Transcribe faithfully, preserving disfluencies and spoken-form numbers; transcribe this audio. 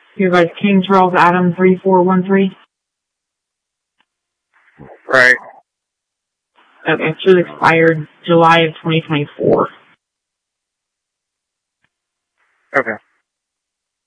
Your guys, King Charles Adam three four one three. Right. Okay, it should have expired July of twenty twenty-four. Okay.